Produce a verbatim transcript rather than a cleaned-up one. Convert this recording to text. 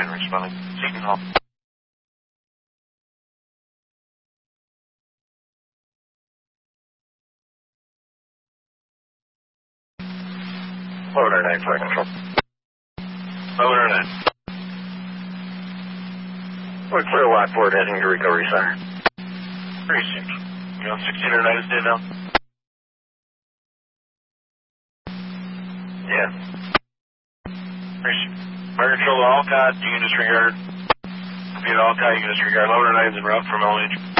nine responding. Seton Hall. Lower nine, flight control. Lower nine. We're clear Lockport heading to recovery center. Precinct. You know, sixteen or nine is dead now? Yeah. Precinct. Fire control to Alcott, you can disregard. Repeat Alcott, you can disregard. Lower nine's en route from L H.